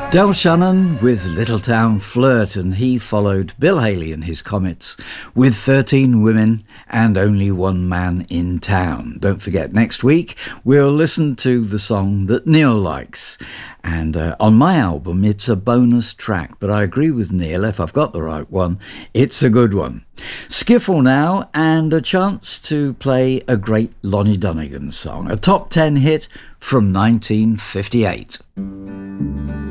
Del Shannon with Little Town Flirt, and he followed Bill Haley and his Comets with 13 Women and Only One Man in Town. Don't forget, next week we'll listen to the song that Neil likes. And on my album, it's a bonus track, but I agree with Neil, if I've got the right one, it's a good one. Skiffle now, and a chance to play a great Lonnie Donegan song, a top 10 hit from 1958.